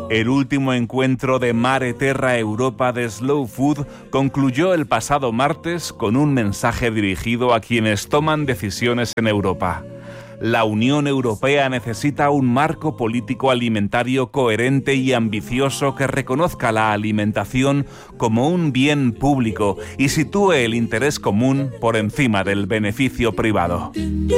El último encuentro de Mare Terra Europa de Slow Food concluyó el pasado martes con un mensaje dirigido a quienes toman decisiones en Europa. La Unión Europea necesita un marco político alimentario coherente y ambicioso que reconozca la alimentación como un bien público y sitúe el interés común por encima del beneficio privado.